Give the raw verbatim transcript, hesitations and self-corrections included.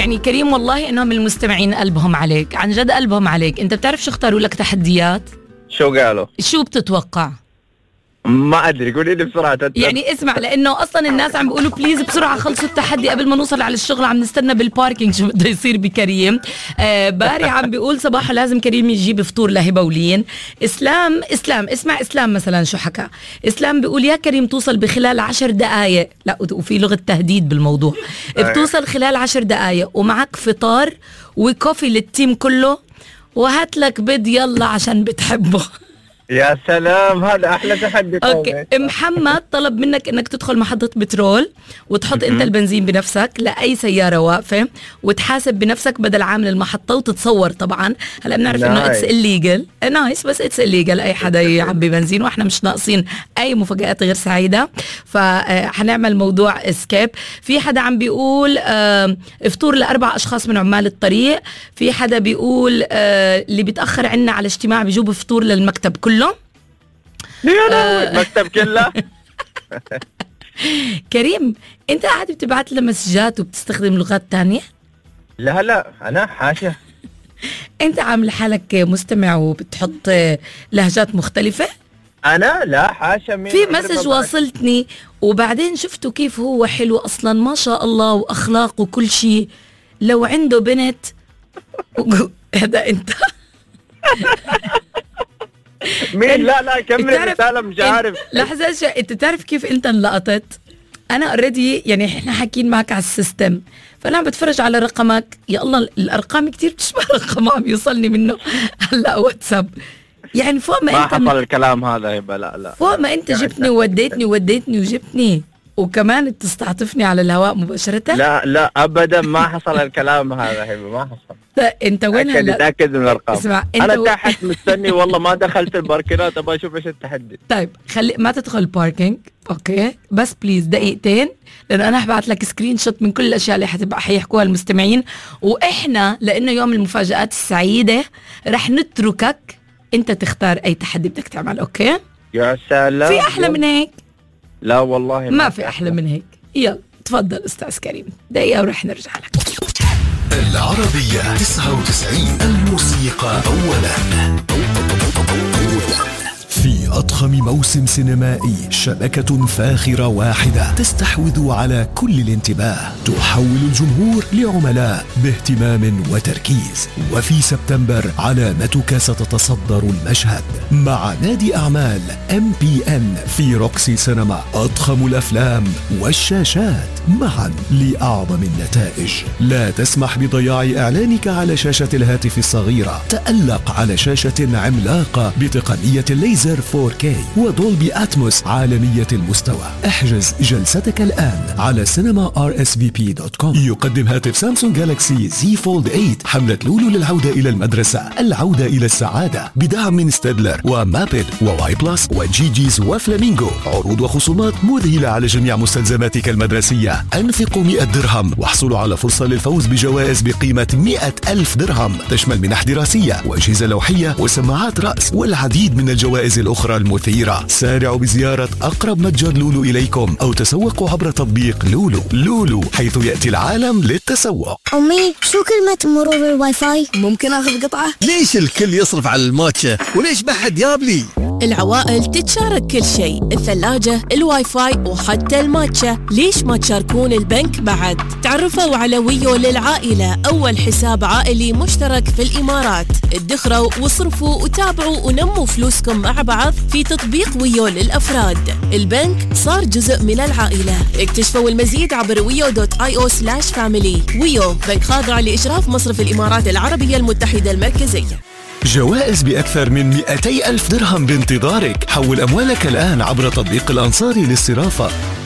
يعني كريم والله انهم المستمعين قلبهم عليك، عن جد قلبهم عليك. انت بتعرف شو اختاروا لك تحديات؟ شو قالوا؟ شو بتتوقع؟ ما ادري، قولي لي بسرعه. يعني اسمع، لانه اصلا الناس عم بيقولوا بليز بسرعه خلصوا التحدي قبل ما نوصل على الشغل، عم نستنى بالباركينج شو بده يصير بكريم. آه باري عم بيقول صباحه لازم كريم يجيب فطور لهبه ولين. اسلام اسلام اسمع اسلام مثلا شو حكى. اسلام بيقول يا كريم توصل بخلال عشر دقائق، لا وفي لغه تهديد بالموضوع. بتوصل خلال عشر دقائق ومعك فطار وكوفي للتيم كله، وهات لك بيض يلا عشان بتحبه. يا سلام، هذا احلى تحدي. اوكي. محمد طلب منك انك تدخل محطة بترول وتحط انت البنزين بنفسك لاي سيارة واقفة، وتحاسب بنفسك بدل عامل المحطة، وتتصور طبعا. هلا بنعرف انه اتس الليجل نايس، بس اتس الليجل اي حدا يعبي بنزين، واحنا مش ناقصين اي مفاجآت غير سعيدة، فحنعمل موضوع اسكيب. في حدا عم بيقول افطور لاربع اشخاص من عمال الطريق. في حدا بيقول اللي بيتأخر عنا على اجتماع بيجوب فطور للمكتب كله. يا المكتب كله. كريم انت قاعد بتبعت له مسجات وبتستخدم لغات تانية؟ لا لا انا حاشا. انت عامل حالك مستمع وبتحط لهجات مختلفة؟ انا لا حاشا. في مسج واصلتني وبعدين شفته كيف هو حلو اصلا ما شاء الله، واخلاق وكل شيء. لو عنده بنت هذا انت. مين؟ لا لا كمل الرسالة مش عارف. لحظة شا... انت تعرف كيف انت انلقطت؟ انا اوريدي يعني احنا حاكين معك على السيستم، فانا عم بتفرج على رقمك. يا الله الارقام كتير بتشبه رقم عم يوصلني منه هلا واتساب. يعني فوق ما, ما انت حصل م... الكلام هذا يبقى. لا لا فوق ما انت جبتني ووديتني ووديتني وجبتني، وكمان بتستعطفني على الهواء مباشرة. لا لا ابدا ما حصل الكلام هذا هبه، ما حصل. انت وين هلا؟ تاكد من الارقام. اسمع انا و... تحت مستني والله، ما دخلت الباركينات ابغى اشوف ايش التحدي. طيب خلي ما تدخل الباركينج اوكي، بس بليز دقيقتين، لانه انا هبعت لك سكرين شوت من كل الاشياء اللي حتبقى حيحكوها المستمعين. واحنا لانه يوم المفاجآت السعيدة رح نتركك انت تختار اي تحدي بدك تعمل. اوكي يا سلام، في احلى من هيك؟ لا والله ما, ما في احلى من هيك. يلا تفضل استاذ كريم، دقيقة ورح نرجع لك. العربية تسعة وتسعين، الموسيقى أولا. في أضخم موسم سينمائي، شبكة فاخرة واحدة تستحوذ على كل الانتباه، تحول الجمهور لعملاء باهتمام وتركيز. وفي سبتمبر علامتك ستتصدر المشهد مع نادي أعمال إم بي إن في روكسي سينما. أضخم الأفلام والشاشات معا لأعظم النتائج. لا تسمح بضياع إعلانك على شاشة الهاتف الصغيرة. تألق على شاشة عملاقة بتقنية الليزر فور كي ودولبي أتموس عالمية المستوى. احجز جلستك الآن على سينما آر إس في بي دوت كوم. يقدم هاتف سامسونج جالاكسي زي فولد ثمانية حملة لولو للعودة إلى المدرسة، العودة إلى السعادة، بدعم من ستيدلر ومابل وواي بلس وجي جيز وفلامينغو. عروض وخصومات مذهلة على جميع مستلزماتك المدرسية. أنفقوا مئة درهم واحصلوا على فرصة للفوز بجوائز بقيمة مئة ألف درهم، تشمل منح دراسية وأجهزة لوحية وسماعات رأس والعديد من الجوائز الأخرى المثيرة. سارعوا بزيارة أقرب متجر لولو إليكم أو تسوقوا عبر تطبيق لولو. لولو، حيث يأتي العالم للتسوق. أمي شو كلمة مرور الواي فاي؟ ممكن أخذ قطعة؟ ليش الكل يصرف على الماتشا وليش ما حد يابلي؟ العوائل تتشارك كل شيء، الثلاجة، الواي فاي وحتى الماتشا. ليش ما تشاركون البنك بعد؟ تعرفوا على ويو للعائلة، أول حساب عائلي مشترك في الإمارات. ادخروا واصرفوا وتابعوا ونموا فلوسكم مع بعض في تطبيق ويو للأفراد. البنك صار جزء من العائلة. اكتشفوا المزيد عبر ويو دوت آي أو سلاش فاميلي. ويو بنك خاضع لإشراف مصرف الإمارات العربية المتحدة المركزية. جوائز بأكثر من مئتي ألف درهم بانتظارك. حول أموالك الآن عبر تطبيق الأنصاري للصرافة.